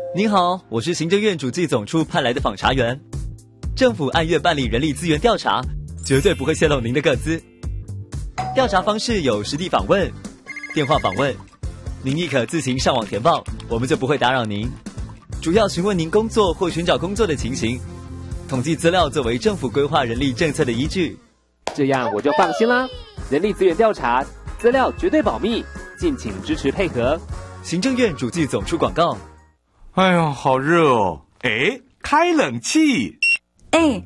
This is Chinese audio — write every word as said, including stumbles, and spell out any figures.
您好，我是行政院主计总处派来的访查员。政府按月办理人力资源调查，绝对不会泄露您的个资。调查方式有实地访问、电话访问，您亦可自行上网填报，我们就不会打扰您。主要询问您工作或寻找工作的情形，统计资料作为政府规划人力政策的依据。 这样我就放心啦。人力资源调查资料绝对保密，敬请支持配合。 行政院主计总处广告。 哎呦，好热哦！哎，开冷气。 哎，